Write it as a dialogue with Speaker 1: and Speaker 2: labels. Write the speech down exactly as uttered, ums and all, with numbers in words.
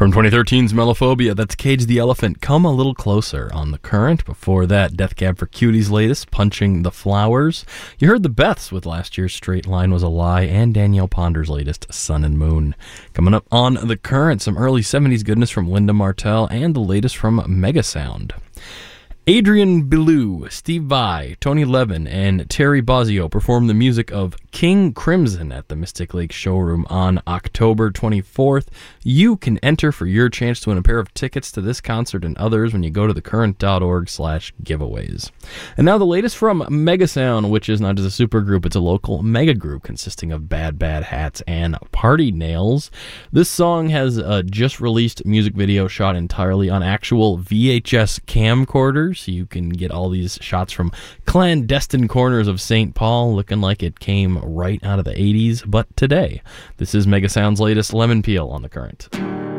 Speaker 1: From twenty thirteen's Melophobia, that's Cage the Elephant, Come a Little Closer on The Current. Before that, Death Cab for Cutie's latest, Punching the Flowers. You heard the Beths with last year's Straight Line Was a Lie, and Danielle Ponder's latest, Sun and Moon. Coming up on The Current, some early seventies goodness from Linda Martell, and the latest from Megasound. Adrian Belew, Steve Vai, Tony Levin, and Terry Bozzio performed the music of King Crimson at the Mystic Lake Showroom on October twenty-fourth. You can enter for your chance to win a pair of tickets to this concert and others when you go to thecurrent.org slash giveaways. And now the latest from Megasound, which is not just a supergroup, it's a local mega group consisting of Bad Bad Hats and Party Nails. This song has a just released music video shot entirely on actual V H S camcorders. You can get all these shots from clandestine corners of Saint Paul, looking like it came right out of the eighties, but today. This is Megasound's latest Lemon Peel on The Current.